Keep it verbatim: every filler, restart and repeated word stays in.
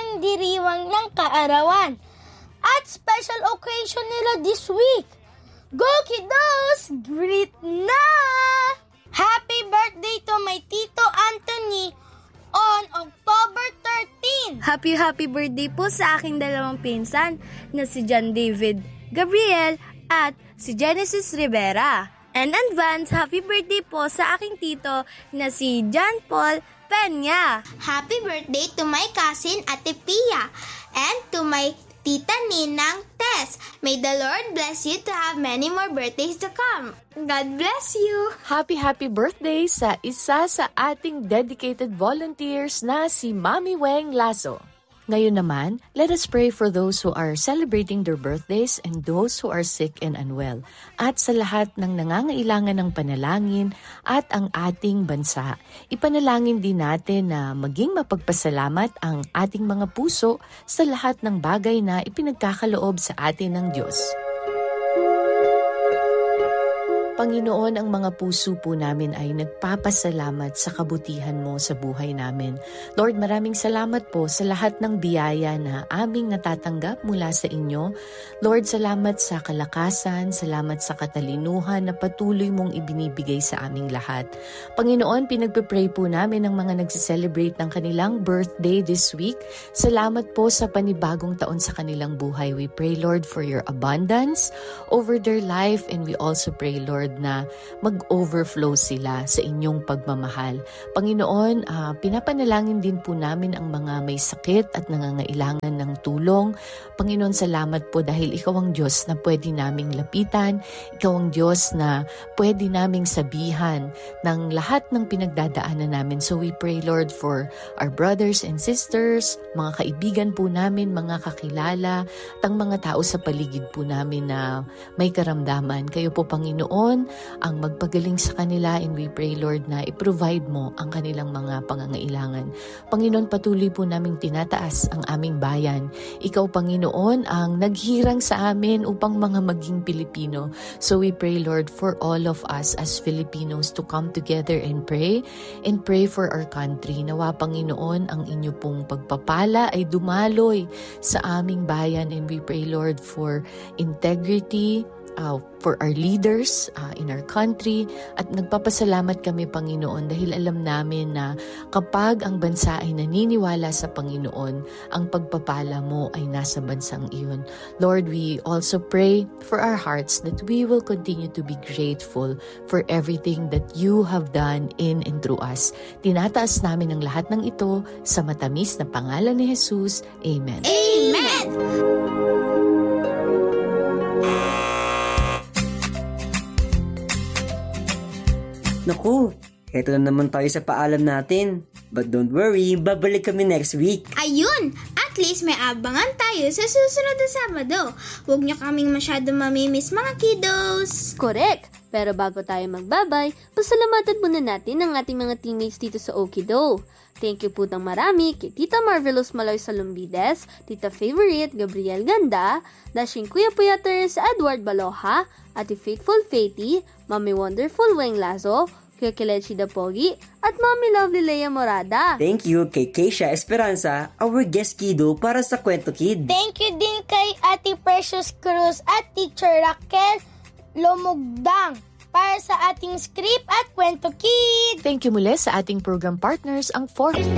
ating diriwang ng kaarawan at special occasion nila this week. Go Kiddos! Greet na! Happy birthday to my Tito Anthony on October thirteenth! Happy happy birthday po sa aking dalawang pinsan na si John David Gabriel at si Genesis Rivera. And advance happy birthday po sa aking tito na si John Paul Peña. Happy birthday to my cousin Ate Pia and to my Tita Ninang Tess. May the Lord bless you to have many more birthdays to come. God bless you. Happy happy birthday sa isa sa ating dedicated volunteers na si Mami Weng Lazo. Ngayon naman, let us pray for those who are celebrating their birthdays and those who are sick and unwell, at sa lahat ng nangangailangan ng panalangin at ang ating bansa. Ipanalangin din natin na maging mapagpasalamat ang ating mga puso sa lahat ng bagay na ipinagkakaloob sa atin ng Diyos. Panginoon, ang mga puso po namin ay nagpapasalamat sa kabutihan mo sa buhay namin. Lord, maraming salamat po sa lahat ng biyaya na aming natatanggap mula sa inyo. Lord, salamat sa kalakasan, salamat sa katalinuhan na patuloy mong ibinibigay sa aming lahat. Panginoon, pinagpe-pray po namin ang mga nagsiselebrate ng kanilang birthday this week. Salamat po sa panibagong taon sa kanilang buhay. We pray, Lord, for your abundance over their life, and we also pray, Lord, na mag-overflow sila sa inyong pagmamahal. Panginoon, uh, pinapanalangin din po namin ang mga may sakit at nangangailangan ng tulong. Panginoon, salamat po dahil ikaw ang Diyos na pwede naming lapitan. Ikaw ang Diyos na pwede naming sabihan ng lahat ng pinagdadaanan namin. So we pray, Lord, for our brothers and sisters, mga kaibigan po namin, mga kakilala, at ang mga tao sa paligid po namin na may karamdaman. Kayo po, Panginoon, ang magpagaling sa kanila, and we pray, Lord, na i-provide mo ang kanilang mga pangangailangan. Panginoon, patuloy po naming tinataas ang aming bayan. Ikaw, Panginoon, ang naghirang sa amin upang mga maging Pilipino. So we pray, Lord, for all of us as Filipinos to come together and pray, and pray for our country. Nawa, Panginoon, ang inyo pong pagpapala ay dumaloy sa aming bayan, and we pray, Lord, for integrity, Uh, for our leaders uh, in our country, at nagpapasalamat kami, Panginoon, dahil alam namin na kapag ang bansa ay naniniwala sa Panginoon, ang pagpapala mo ay nasa bansang iyon. Lord, we also pray for our hearts that we will continue to be grateful for everything that you have done in and through us. Tinataas namin ang lahat ng ito sa matamis na pangalan ni Jesus. Amen. Amen! Naku, eto na naman tayo sa paalam natin. But don't worry, babalik kami next week. Ayun! At least may abangan tayo sa susunod na Sabado. Huwag niyo kaming masyado mamimiss, mga kiddos. Correct! Pero bago tayo magbabay, pasalamatan muna natin ang ating mga teammates dito sa Okido. Thank you po ng marami kay Tita Marvelous Maloy Salumbides, Tita Favorite Gabriel Ganda, Dashing Kuya Puyater sa Edward Baloha, Ate Faithful Faithy, Mami Wonderful Weng Lazo, Kuya Kelechi Dapogi, at Mami Lovely Leia Morada. Thank you kay Keisha Esperanza, our guest kiddo para sa Kwento Kid. Thank you din kay Ate Precious Cruz at Teacher Raquel Lomugdang para sa ating script at Kwento Kid. Thank you muli sa ating program partners, ang four